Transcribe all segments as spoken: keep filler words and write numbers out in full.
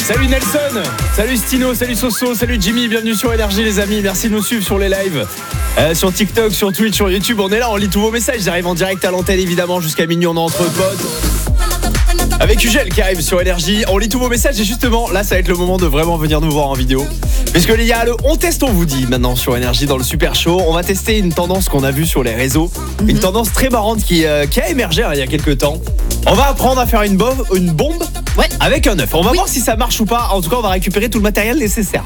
Salut Nelson, salut Stino, salut Soso, salut Jimmy, bienvenue sur Énergie les amis, merci de nous suivre sur les lives, euh, sur TikTok, sur Twitch, sur YouTube, on est là, on lit tous vos messages, j'arrive en direct à l'antenne évidemment jusqu'à minuit, on est entre potes. Avec Ugel qui arrive sur Énergie, on lit tous vos messages et justement là ça va être le moment de vraiment venir nous voir en vidéo. Puisque il y a le on teste on vous dit maintenant sur Énergie dans le Super Show, on va tester une tendance qu'on a vue sur les réseaux, mm-hmm. une tendance très marrante qui, euh, qui a émergé hein, il y a quelques temps. On va apprendre à faire une bombe, une bombe ouais. avec un œuf. On va oui. voir si ça marche ou pas. En tout cas, on va récupérer tout le matériel nécessaire.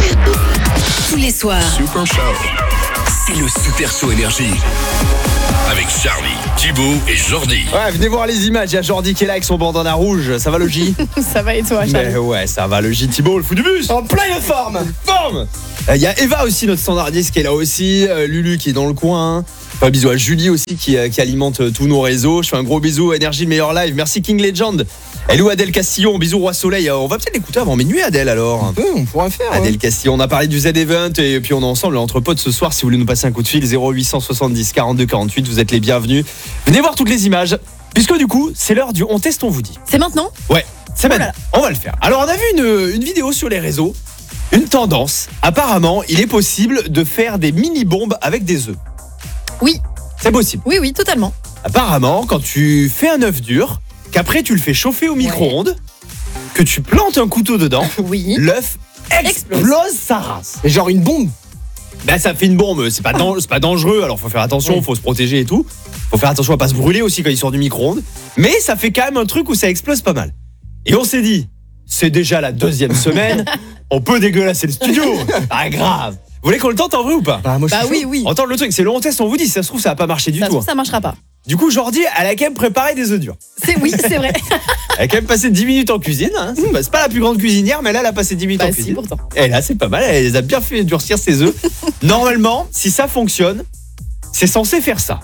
Tous les soirs. Super Show. C'est le Super Show Énergie. Avec Charlie, Thibaut et Jordi. Ouais, venez voir les images. Il y a Jordi qui est là avec son bandana rouge. Ça va le J? Ça va et toi, Charlie? Mais ouais, ça va le J. Thibaut, le fou du bus. En pleine forme. Forme. Il y a Eva aussi, notre standardiste qui est là aussi. Euh, Lulu qui est dans le coin. Enfin, un bisou à Julie aussi qui, euh, qui alimente euh, tous nos réseaux. Je fais un gros bisou à Énergie, le meilleur live. Merci King Legend. Hello Adèle Castillon, bisous Roi Soleil. On va peut-être l'écouter avant minuit Adèle alors. Un peu, on pourra faire. Adèle ouais. Castillon, on a parlé du Z-Event et puis on est ensemble entre potes ce soir. Si vous voulez nous passer un coup de fil, zéro huit cent soixante-dix quarante-deux quarante-huit, vous êtes les bienvenus. Venez voir toutes les images, puisque du coup, c'est l'heure du on teste, on vous dit. C'est maintenant? Ouais, c'est oh maintenant. On va le faire. Alors on a vu une, une vidéo sur les réseaux, une tendance. Apparemment, il est possible de faire des mini-bombes avec des œufs. Oui. C'est possible. Oui, oui, totalement. Apparemment, quand tu fais un œuf dur, qu'après tu le fais chauffer au micro-ondes, ouais. que tu plantes un couteau dedans, oui. l'œuf explose, explose sa race. Et genre une bombe. Bah ça fait une bombe, c'est pas, dan- c'est pas dangereux, alors faut faire attention, oui. faut se protéger et tout. Faut faire attention à pas se brûler aussi quand il sort du micro-ondes. Mais ça fait quand même un truc où ça explose pas mal. Et on s'est dit, c'est déjà la deuxième semaine, on peut dégueulasser le studio. Pas grave. Vous voulez qu'on le tente en vrai ou pas? Bah, moi, bah oui, oui. On tente le truc, c'est le on test, on vous dit, si ça se trouve ça va pas marcher du ça tout. Ça se trouve ça marchera pas. Du coup, Jordi, elle a quand même préparé des œufs durs. C'est, oui, c'est vrai. Elle a quand même passé dix minutes en cuisine. Hein. C'est, pas, c'est pas la plus grande cuisinière, mais là, elle a passé dix minutes bah, en si, cuisine. Pourtant. Et là, c'est pas mal. Elle les a bien fait durcir ses œufs. Normalement, si ça fonctionne, c'est censé faire ça.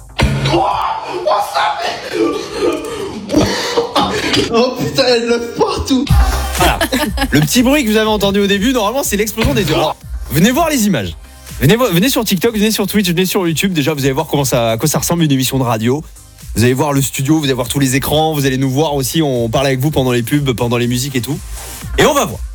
Oh putain, elle lève partout. Voilà. Le petit bruit que vous avez entendu au début, normalement, c'est l'explosion des œufs. Alors, venez voir les images. Venez, venez sur TikTok, venez sur Twitch, venez sur YouTube. Déjà, vous allez voir comment ça, à quoi ça ressemble une émission de radio. Vous allez voir le studio, vous allez voir tous les écrans, vous allez nous voir aussi. On parle avec vous pendant les pubs, pendant les musiques et tout. Et on va voir.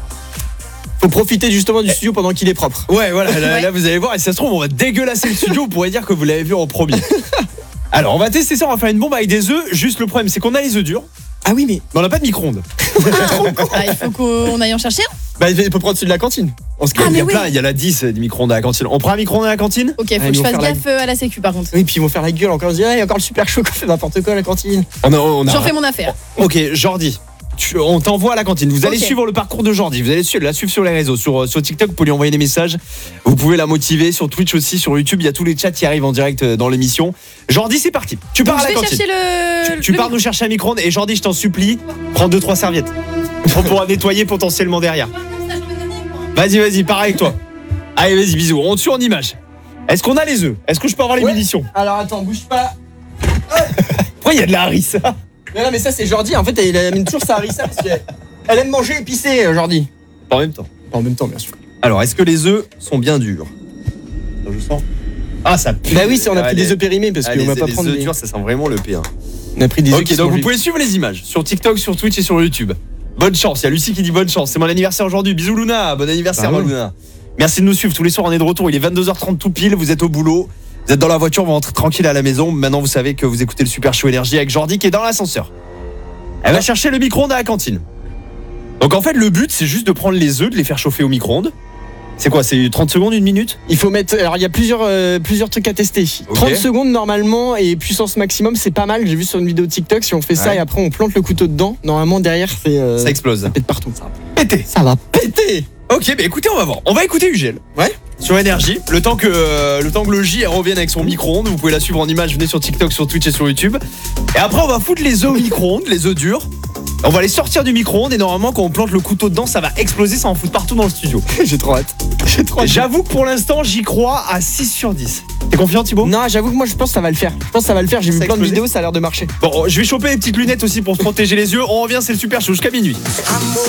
Faut profiter justement du studio pendant qu'il est propre. Ouais, voilà. Là, ouais. là, vous allez voir. Et si ça se trouve, on va dégueulasser le studio. Vous pourrez dire que vous l'avez vu en premier. Alors, on va tester ça. On va faire une bombe avec des œufs. Juste le problème, c'est qu'on a les œufs durs. Ah oui, mais, mais on n'a pas de micro-ondes. Ah, il faut qu'on aille en chercher un. Bah, il peut prendre celui de la cantine. On se Ah, il y a oui. plein, il y en a dix des micro-ondes à la cantine. On prend un micro-ondes à la cantine? Ok, faut ah, que je fasse la... gaffe à la sécu par contre. Oui, puis ils vont faire la gueule encore. On se dit, ah, il y a encore le super chaud qu'on fait n'importe quoi à la cantine. On a, on a... J'en fais mon affaire. Ok, Jordi. Tu, on t'envoie à la cantine. Vous allez okay. suivre le parcours de Jordi. Vous allez suivre, la suivre sur les réseaux. Sur, sur TikTok, vous pouvez lui envoyer des messages. Vous pouvez la motiver. Sur Twitch aussi, sur YouTube, il y a tous les chats qui arrivent en direct dans l'émission. Jordi, c'est parti. Tu pars Donc, à la je vais cantine. Chercher le... Tu, tu le... pars nous chercher un micro-ondes. Et Jordi, je t'en supplie, prends deux trois serviettes. On pourra nettoyer potentiellement derrière. Vas-y, vas-y, pars avec toi. Allez, vas-y, bisous. On te suit en image. Est-ce qu'on a les œufs? Est-ce que je peux avoir les ouais. munitions? Alors attends, bouge pas. Pourquoi il y a de la harissa? Mais non, mais ça c'est Jordi. En fait, elle amène toujours sa harissa parce qu'elle elle aime manger épicé, Jordi. En même temps. En même temps, bien sûr. Alors, est-ce que les œufs sont bien durs? Je sens. Ah, ça pue. Bah oui, c'est on a pris Allez. des œufs périmés parce Allez, qu'on va pas les prendre œufs des... durs, ça sent vraiment le P un. On a pris des œufs Ok, qui donc sont vous pouvez suivre les images sur TikTok, sur Twitch et sur YouTube. Bonne chance, il y a Lucie qui dit bonne chance. C'est mon anniversaire aujourd'hui. Bisous Luna, bon anniversaire bah ouais. Luna. Merci de nous suivre tous les soirs, on est de retour. Il est vingt-deux heures trente tout pile, vous êtes au boulot. Vous êtes dans la voiture, vous rentrez tranquille à la maison. Maintenant, vous savez que vous écoutez le Super Show Énergie avec Jordi qui est dans l'ascenseur. Elle va chercher le micro-ondes à la cantine. Donc en fait, le but, c'est juste de prendre les œufs, de les faire chauffer au micro-ondes. C'est quoi, c'est trente secondes, une minute? Il faut mettre. Alors il y a plusieurs, euh, plusieurs trucs à tester. Okay. trente secondes normalement et puissance maximum, c'est pas mal. J'ai vu sur une vidéo TikTok, si on fait ça ouais. et après on plante le couteau dedans, normalement derrière c'est. Euh, ça explose. Ça pète partout. Ça va péter. Ça va péter. Ok, bah écoutez, on va voir. On va écouter Ugel. Ouais. Sur Énergie. Le temps que euh, le temps que le J elle revienne avec son micro-ondes, vous pouvez la suivre en image. Venez sur TikTok, sur Twitch et sur YouTube. Et après, on va foutre les œufs au micro-ondes, les œufs durs. On va les sortir du micro-ondes et normalement, quand on plante le couteau dedans, ça va exploser, ça en fout partout dans le studio. J'ai trop hâte. J'ai trop hâte. J'avoue que pour l'instant, j'y crois à six sur dix. T'es confiant, Thibaut? Non, j'avoue que moi je pense que ça va le faire. Je pense que ça va le faire. J'ai Ça vu plein de explosé. vidéos, ça a l'air de marcher. Bon, je vais choper les petites lunettes aussi pour se protéger les yeux. On revient, c'est le Super Show jusqu'à minuit.